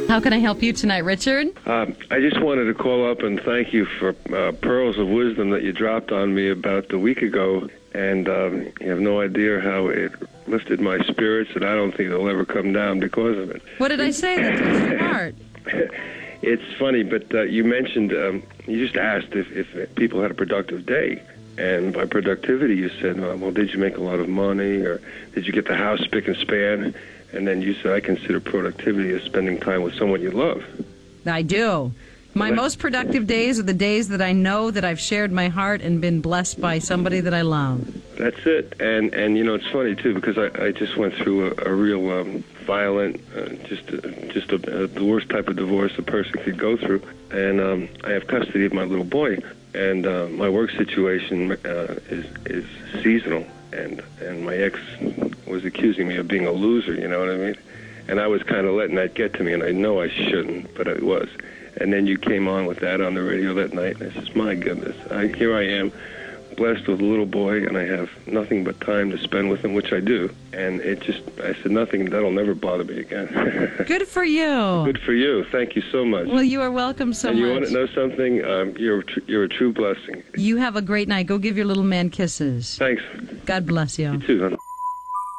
How can I help you tonight, Richard? I just wanted to call up and thank you for pearls of wisdom that you dropped on me about a week ago. And you have no idea how it lifted my spirits, and I don't think they'll ever come down because of it. What did I say that touched your heart? It's funny, but you mentioned, you just asked if people had a productive day. And by productivity, you said, well, did you make a lot of money, or did you get the house spick and span? And then you said, I consider productivity as spending time with someone you love. I do. My most productive days are the days that I know that I've shared my heart and been blessed by somebody that I love. That's it. And you know, it's funny, too, because I just went through a real violent, the worst type of divorce a person could go through. And I have custody of my little boy. And my work situation is seasonal. And my ex was accusing me of being a loser, you know what I mean? And I was kind of letting that get to me, and I know I shouldn't, but I was. And then you came on with that on the radio that night, and I says, my goodness, here I am, blessed with a little boy, and I have nothing but time to spend with him, which I do. And I said, nothing, that'll never bother me again. Good for you. Good for you. Thank you so much. Well, you are welcome so much. And you want to know something? You're a true blessing. You have a great night. Go give your little man kisses. Thanks. God bless you. You too, honey.